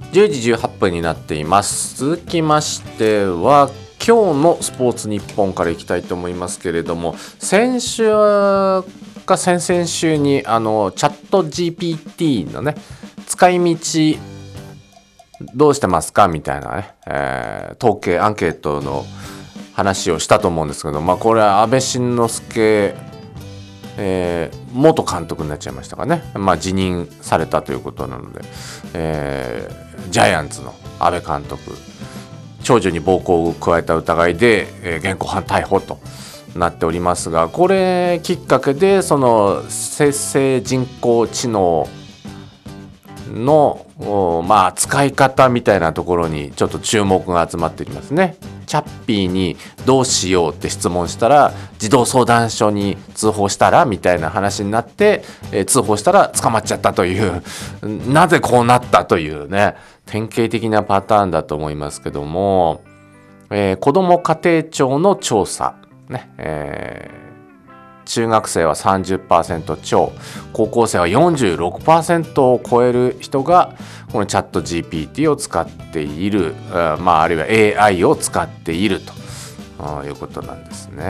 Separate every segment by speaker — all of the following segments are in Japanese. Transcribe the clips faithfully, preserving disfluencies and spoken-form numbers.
Speaker 1: じゅうじじゅうはっぷんになっています。続きましては今日のスポーツニッポンからいきたいと思いますけれども、先週か先々週にあのチャット ジーピーティー のね使い道どうしてますかみたいなね、えー、統計アンケートの話をしたと思うんですけど、まあこれは安倍晋之助、えー、元監督になっちゃいましたかね、まあ、辞任されたということなので、えー、ジャイアンツの安倍監督、長女に暴行を加えた疑いで、えー、現行犯逮捕となっておりますが、これきっかけでその生成人工知能のまあ使い方みたいなところにちょっと注目が集まっていますね。チャッピーにどうしようって質問したら児童相談所に通報したらみたいな話になって、えー、通報したら捕まっちゃったというなぜこうなったというね典型的なパターンだと思いますけども、えー、子ども家庭庁の調査ね、えー中学生は さんじゅっパーセント 超、高校生は よんじゅうろくパーセント を超える人がこのチャット ジーピーティー を使っている、あ、まあ、あるいは エーアイ を使っているということなんですね。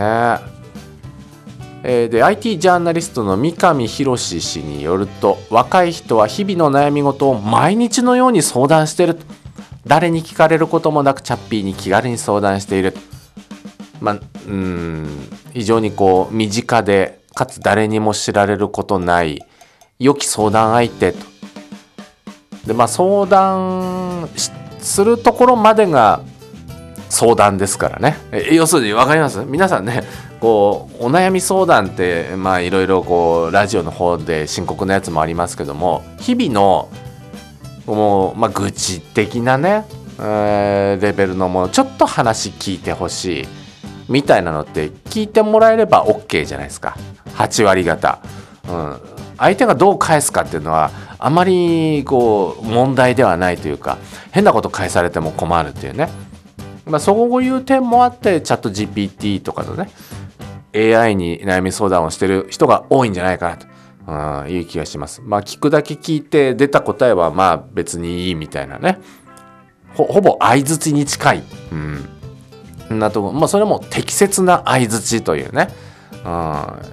Speaker 1: えー、で アイティー ジャーナリストの三上博史氏によると、若い人は日々の悩み事を毎日のように相談していると、誰に聞かれることもなくチャッピーに気軽に相談していると、まあ、うーん非常にこう身近でかつ誰にも知られることない良き相談相手と。で、まあ、相談するところまでが相談ですからね。え要するに分かります？皆さんね、こうお悩み相談ってまあいろいろこうラジオの方で深刻なやつもありますけども、日々のもう、まあ、愚痴的なね、えー、レベルのものちょっと話聞いてほしいみたいなのって聞いてもらえれば OK じゃないですか。はちわり方、うん、相手がどう返すかっていうのはあまりこう問題ではないというか、変なこと返されても困るっていうね、まあ、そういう点もあってチャット ジーピーティー とかのね エーアイ に悩み相談をしてる人が多いんじゃないかなと、うん、いう気がします。まあ聞くだけ聞いて出た答えはまあ別にいいみたいなね、 ほ, ほぼ相づちに近い、うんなと、まあ、それも適切な相槌というね、うん、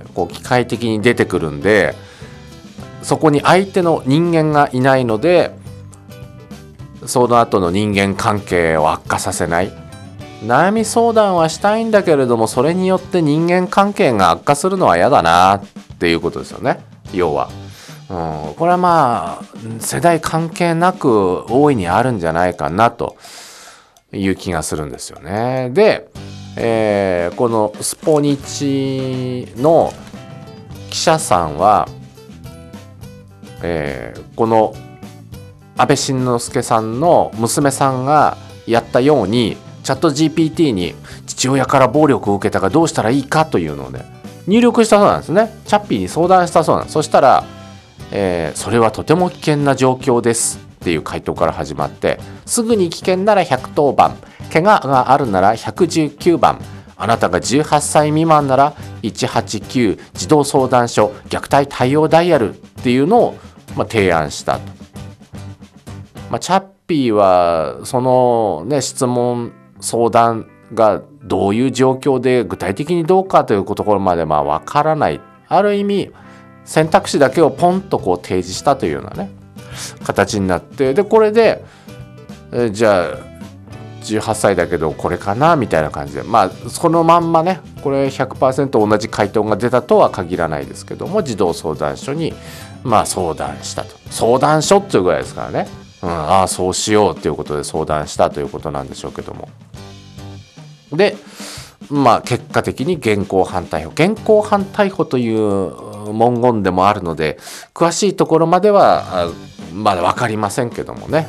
Speaker 1: こう機械的に出てくるんで、そこに相手の人間がいないのでその後の人間関係を悪化させない。悩み相談はしたいんだけれども、それによって人間関係が悪化するのは嫌だなっていうことですよね、要は。うん、これはまあ世代関係なく大いにあるんじゃないかなという気がするんですよね。で、えー、このスポニチの記者さんは、えー、この安倍晋之助さんの娘さんがやったようにチャット ジーピーティー に父親から暴力を受けたがどうしたらいいかというのをね入力したそうなんですね。チャッピーに相談したそうなんです。そしたら、えー、それはとても危険な状況ですっていう回答から始まって、すぐに危険ならひゃくとおばん、怪我があるならひゃくじゅうきゅうばん、あなたがじゅうはっさい未満ならいちはちきゅう児童相談所虐待対応ダイヤルっていうのを、まあ、提案したと。まあ、チャッピーはその、ね、質問相談がどういう状況で具体的にどうかというところまでまあ分からない、ある意味選択肢だけをポンとこう提示したというようなね形になって、でこれでえじゃあじゅうはっさいだけどこれかなみたいな感じで、まあそのまんまねこれ ひゃくパーセント 同じ回答が出たとは限らないですけども、児童相談所にまあ相談したと。相談所っていうぐらいですからね、うん、ああそうしようということで相談したということなんでしょうけども、でまあ結果的に現行犯逮捕現行犯逮捕という文言でもあるので詳しいところまではまだ分かりませんけどもね、